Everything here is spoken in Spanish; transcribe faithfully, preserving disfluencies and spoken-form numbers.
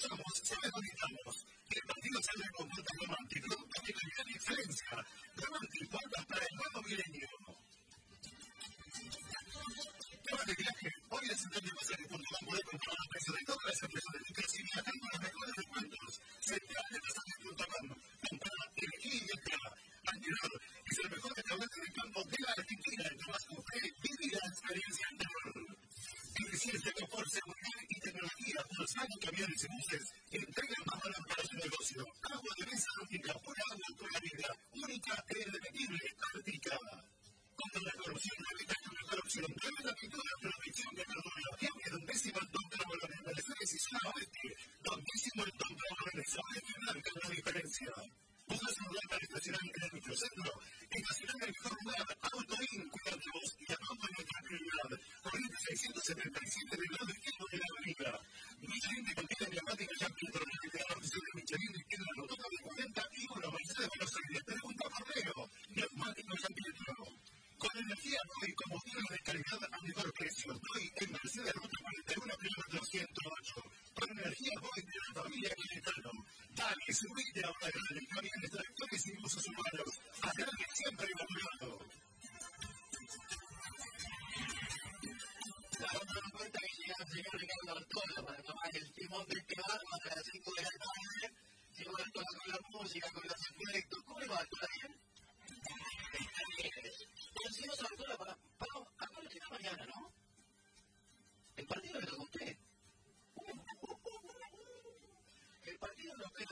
Somos, ¿sabes dónde estamos? El partido sale con cuotas Romantic, productos de calidad y excelencia. Romantic, cuotas para el nuevo milenio. ¿Qué más de viaje? Hoy en Central Pasaje punto com podés comprar los precios de todas las empresas de Lucas y viajar con los mejores descuentos. Central Pasaje punto com. Comprar, elegir y entrar. Angular es el mejor restaurante de campo de la Argentina. En Tomás Cupé, vivir la experiencia anterior. Eficiencia, confort, seguridad y tecnología. Volkswagen Camiones y Buses entregan más valor para su negocio. Agua de mesa única, pura agua con la vida. Única e irrepetible, Ártica. Contra la corrupción, la vida es la mejor opción. Pruebe la pintura, protección de verdura. Viaje donde el Don Trabolones, Mercedes y Zona Oeste. Donde el Don Trabolones, sabes que marca la diferencia. ¿Buscas un lugar para estacionar en el microcentro? Estacionar en el mejor lugar. Autoin, cuidar de vos y abajo en nuestra prioridad. cuarenta seiscientos setenta y siete del lado izquierdo de la avenida. Michelin de cantidad neumática ya pintor. De la opción de Michelin de izquierda rotonda de cuarenta y uno. Mercedes de Buenos Aires. Pregunta por Leo. Neumático San Pietro. Con energía Doy, combustible de calidad a mejor precio. Doy en Mercedes Ruta cuarenta y uno, kilómetro ciento ocho. Con energía Doy de la familia Quintano. Dale, subite a Bragal, camiones, tractores y usos humanos. Adelante siempre evaluado. La otra cuenta que llega el señor Ricardo Artola para tomar el timón de este barco hasta las cinco de la tarde. Señor Artola con la música, con los efectos. ¿Cómo le va, Artola?